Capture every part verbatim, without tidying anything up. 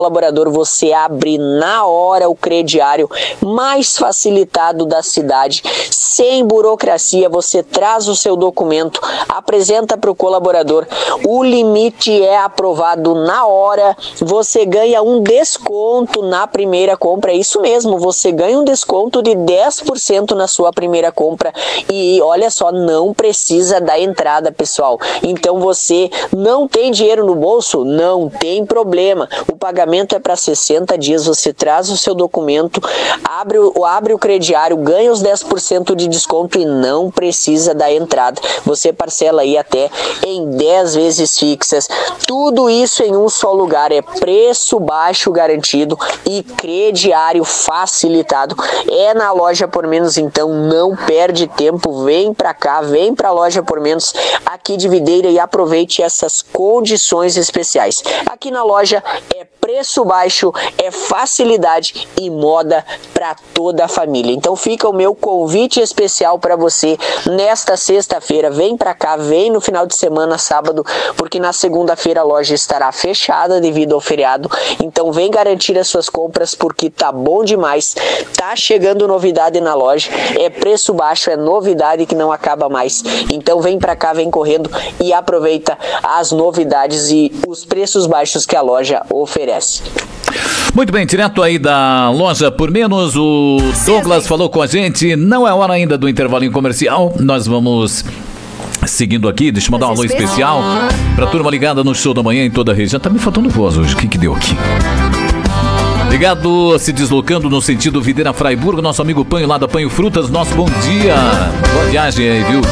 Colaborador, você abre na hora o crediário mais facilitado da cidade, sem burocracia. Você traz o seu documento, apresenta para o colaborador, o limite é aprovado na hora, você ganha um desconto na primeira compra. É isso mesmo, você ganha um desconto de dez por cento na sua primeira compra e olha só, não precisa da entrada, pessoal. Então você não tem dinheiro no bolso? Não tem problema, o pagamento é para sessenta dias, você traz o seu documento, abre o, abre o crediário, ganha os dez por cento de desconto e não precisa da entrada. Você parcela aí até em dez vezes fixas. Tudo isso em um só lugar, é preço baixo garantido e crediário facilitado. É na Loja Por Menos, então não perde tempo, vem pra cá, vem pra Loja Por Menos aqui de Videira e aproveite essas condições especiais. Aqui na loja é preço baixo, é facilidade e moda para toda a família. Então fica o meu convite especial para você nesta sexta-feira. Vem para cá, vem no final de semana, sábado, porque na segunda-feira a loja estará fechada devido ao feriado. Então vem garantir as suas compras porque tá bom demais. Tá chegando novidade na loja, é preço baixo, é novidade que não acaba mais. Então vem para cá, vem correndo e aproveita as novidades e os preços baixos que a loja oferece. Muito bem, direto aí da Loja Por Menos, o Douglas falou com a gente. Não é hora ainda do intervalinho comercial, nós vamos seguindo aqui. Deixa eu mandar um alô especial pra turma ligada no Show da Manhã em toda a região. Tá me faltando voz hoje, o que que deu aqui? Ligado, se deslocando no sentido Videira Fraiburgo, nosso amigo Panho lá da Panho Frutas, nosso bom dia. Boa viagem aí, viu?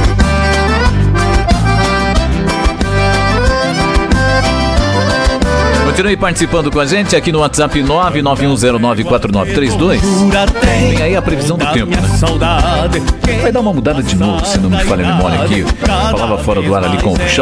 Continue participando com a gente aqui no WhatsApp nove nove um zero nove quatro nove três dois. Tem aí a previsão do tempo, né? Vai dar uma mudada de novo, se não me falha a memória aqui. Eu falava fora do ar ali com o